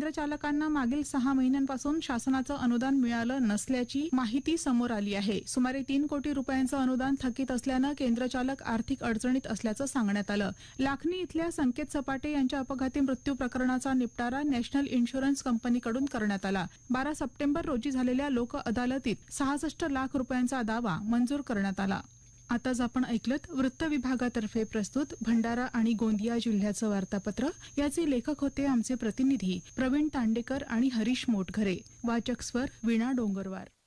चालकांना मागील 6 महिन्यांपासून शासनाचं अनुदान मिळालं नसल्याची माहिती समोर आली आहे. सुमारे 3 कोटी रुपयांचं अनुदान थकीत असल्यानं केंद्र चालक आर्थिक अडचणीत असल्याचं सांगण्यात आलं. लाखनी इथल्या संकेत सपाटे यांच्या अपघाती मृत्यू प्रकरणाचा निपटारा नॅशनल इन्शुरन्स कंपनीकडून करण्यात आला. 12 सप्टेंबर रोजी झालेल्या लोक अदालतीत 66 लाख रुपयांचा दावा मंजूर करण्यात आला. आताच आपण ऐकलत वृत्त विभागातर्फे प्रस्तुत भंडारा आणि गोंदिया जिल्ह्याचं वार्तापत्र. याचे लेखक होते आमचे प्रतिनिधी प्रवीण तांडेकर आणि हरीश मोटघरे. वाचक स्वर वीणा डोंगरवार.